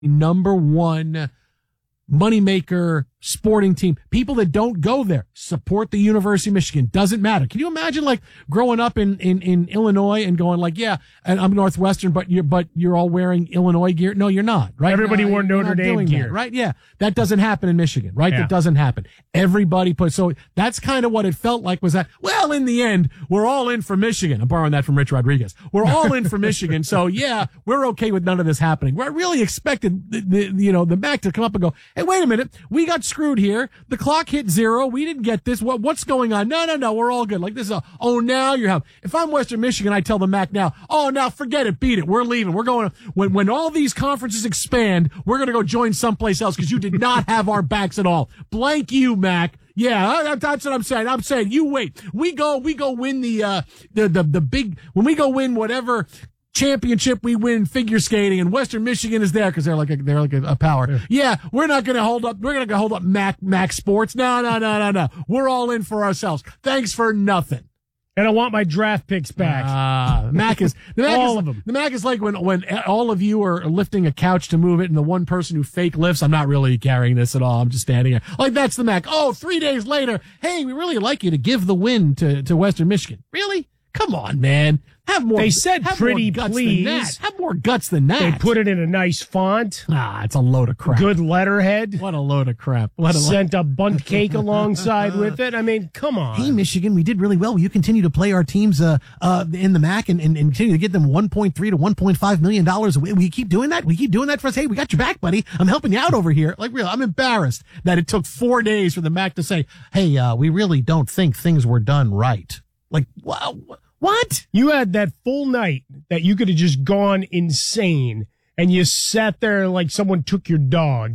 number one moneymaker sporting team. People that don't go there support the University of Michigan. Doesn't matter. Can you imagine like growing up in Illinois and going like, yeah, and I'm Northwestern, but you're all wearing Illinois gear? No, you're not, right? Everybody wore Notre Dame gear. That, right? Yeah. That doesn't happen in Michigan, right? Yeah. That doesn't happen. Everybody so that's kind of what it felt like was that, well, in the end, we're all in for Michigan. I'm borrowing that from Rich Rodriguez. We're all in for Michigan. So yeah, we're okay with none of this happening. I really expected the MAC to come up and go, hey, wait a minute. We got screwed here. The clock hit 0. We didn't get this. What's going on? No. We're all good. Like this is now you're having. If I'm Western Michigan, I tell the MAC now, now forget it. Beat it. We're leaving. We're going when all these conferences expand, we're going to go join someplace else because you did not have our backs at all. Blank you, MAC. Yeah, that's what I'm saying. I'm saying you wait. We go win the big, when we go win whatever championship we win figure skating, and Western Michigan is there because they're like a power. Yeah, we're not going to hold up. We're going to hold up Mac Sports. No. We're all in for ourselves. Thanks for nothing. And I want my draft picks back. Mac is all of them. The Mac is like when all of you are lifting a couch to move it, and the one person who fake lifts, I'm not really carrying this at all. I'm just standing here. Like that's the Mac. 3 days later, hey, we really like you to give the win to Western Michigan. Really? Come on, man. Have more. They said pretty please. Have more guts than that. They put it in a nice font. It's a load of crap. Good letterhead. What a load of crap. Sent a bundt cake alongside with it. I mean, come on. Hey, Michigan, we did really well. Will you continue to play our teams in the MAC and continue to get them $1.3 to $1.5 million? Will you keep doing that? We keep doing that for us? Hey, we got your back, buddy. I'm helping you out over here. Like, really, I'm embarrassed that it took 4 days for the MAC to say, hey, we really don't think things were done right. Like, wow. What? You had that full night that you could have just gone insane, and you sat there like someone took your dog.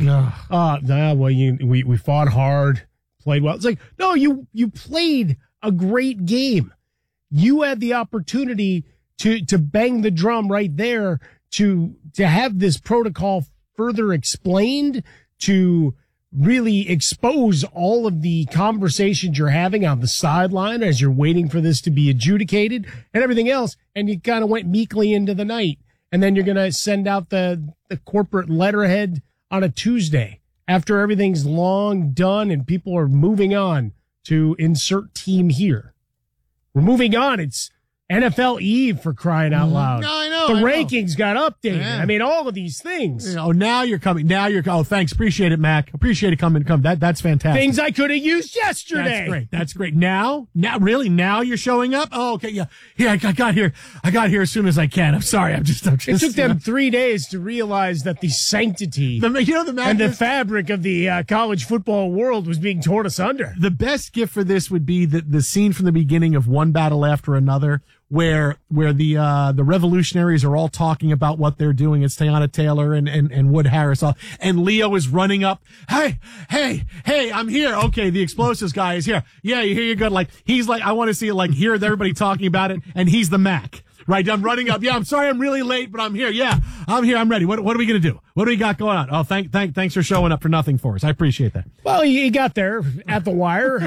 We fought hard, played well. It's like, no, you played a great game. You had the opportunity to bang the drum right there, to have this protocol further explained, to really expose all of the conversations you're having on the sideline as you're waiting for this to be adjudicated and everything else. And you kind of went meekly into the night. And then you're going to send out the corporate letterhead on a Tuesday after everything's long done and people are moving on to insert team here. We're moving on. It's NFL Eve, for crying out loud. No, I know. The rankings got updated. Yeah. I mean, all of these things. Now you're coming. Thanks. Appreciate it, Mac. Appreciate it coming. That's fantastic. Things I could have used yesterday. That's great. Now you're showing up? Oh, okay. Yeah. I got here as soon as I can. I'm sorry. I'm just it took them 3 days to realize that the sanctity and the fabric of the college football world was being torn asunder. The best gift for this would be the scene from the beginning of One Battle After Another, where the revolutionaries are all talking about what they're doing. It's Teyana Taylor and Wood Harris, and Leo is running up. Hey, I'm here. Okay, the explosives guy is here. Yeah, here you go. Like he's like, I want to see it. Like hear everybody talking about it, and he's the Mac. Right, I'm running up. Yeah, I'm sorry, I'm really late, but I'm here. Yeah, I'm here. I'm ready. What are we gonna do? What do we got going on? Oh, thanks for showing up for nothing for us. I appreciate that. Well, you got there at the wire,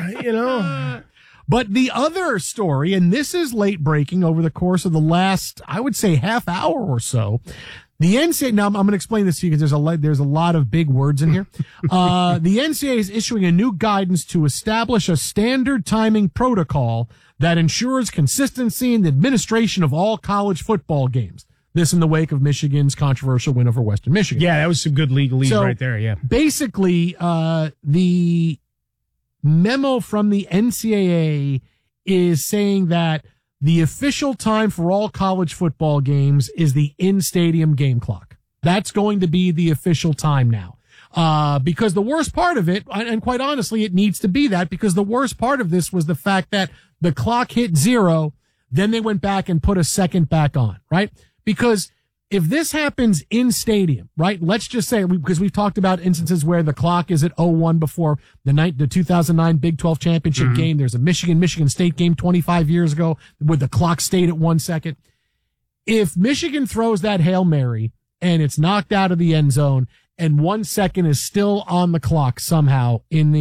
But the other story, and this is late breaking over the course of the last, I would say, half hour or so. The NCAA, now I'm going to explain this to you because there's a lot of big words in here. The NCAA is issuing a new guidance to establish a standard timing protocol that ensures consistency in the administration of all college football games. This in the wake of Michigan's controversial win over Western Michigan. Yeah, that was some good legalese right there, yeah. Basically, the memo from the NCAA is saying that the official time for all college football games is the in-stadium game clock. That's going to be the official time now. Because the worst part of it, and quite honestly, it needs to be that, because the worst part of this was the fact that the clock hit 0, then they went back and put a second back on, right? Because if this happens in stadium, right? Let's just say, because we've talked about instances where the clock is at 0-1 before the 2009 Big 12 championship game. There's a Michigan State game 25 years ago where the clock stayed at 1 second. If Michigan throws that Hail Mary and it's knocked out of the end zone and 1 second is still on the clock somehow in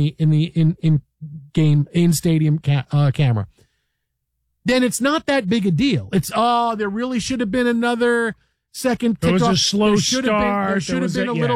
stadium camera, then it's not that big a deal. It's, there really should have been another second There tick was off. a slow There should have been, start. there should There have was been a- a yeah. little